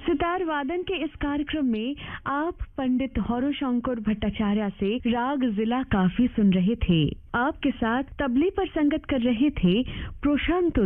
सितार वादन के इस कार्यक्रम में आप पंडित हौरोशंकर भट्टाचार्य से राग जिला काफी सुन रहे थे। आपके साथ तबले पर संगत कर रहे थे प्रशांत